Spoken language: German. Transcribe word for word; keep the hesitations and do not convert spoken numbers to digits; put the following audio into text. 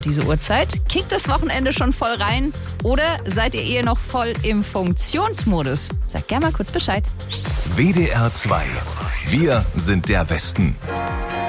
diese Uhrzeit? Kickt das Wochenende schon voll rein? Oder seid ihr eher noch voll im Funktionsmodus? Sagt gerne mal kurz Bescheid. W D R zwei. Wir sind der Westen.